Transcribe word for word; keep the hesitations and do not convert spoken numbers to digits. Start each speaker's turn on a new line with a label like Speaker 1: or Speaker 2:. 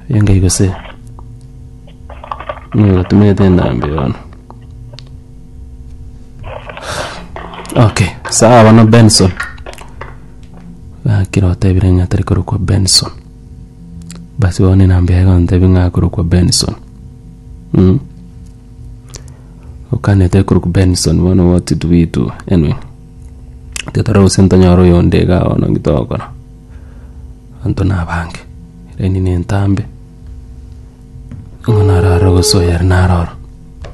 Speaker 1: Yenga igose. Ngo tumete ndambe yono. Okay, sawa bana Benson. Akira otebire nyatari kuru kwa Benson. Basi wone nambe yaga ntebi nga kuru kwa Benson. Mm. Ukane te kuru kwa Benson wana what do we do anyway. Tetara usenta nyoro yondega ona ngitokora. Antona bange. Reni ni ntambe. Ngona raro goso yer naroro.